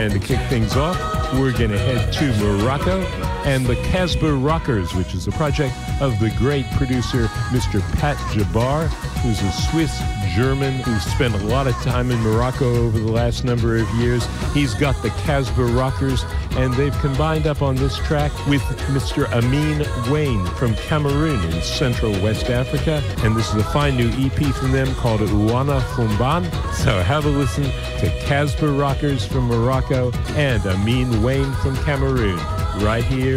And to kick things off, we're going to head to Morocco and the Casbah Rockers, which is a project of the great producer Mr. Pat Jabbar, who's a Swiss-German who spent a lot of time in Morocco over the last number of years. He's got the Casbah Rockers, and they've combined up on this track with Mr. Amin Wayne from Cameroon in central West Africa. And this is a fine new EP from them called Ouana Fumban. So have a listen to Casbah Rockers from Morocco and Amin Wayne from Cameroon right here